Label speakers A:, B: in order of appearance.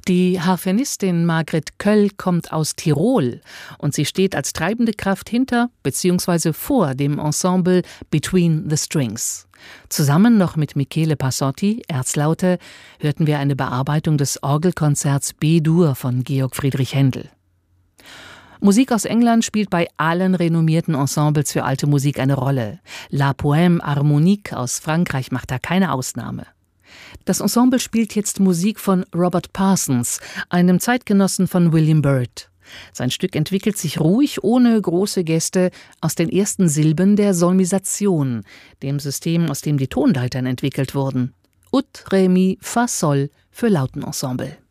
A: Die Harfenistin Margret Köll kommt aus Tirol und sie steht als treibende Kraft hinter bzw. vor dem Ensemble Between the Strings. Zusammen noch mit Michele Passotti, Erzlaute, hörten wir eine Bearbeitung des Orgelkonzerts B-Dur von Georg Friedrich Händel. Musik aus England spielt bei allen renommierten Ensembles für alte Musik eine Rolle. La Poème Harmonique aus Frankreich macht da keine Ausnahme. Das Ensemble spielt jetzt Musik von Robert Parsons, einem Zeitgenossen von William Byrd. Sein Stück entwickelt sich ruhig, ohne große Gäste, aus den ersten Silben der Solmisation, dem System, aus dem die Tonleitern entwickelt wurden. Ut, Ré, Mi, Fa, Sol für Lautenensemble.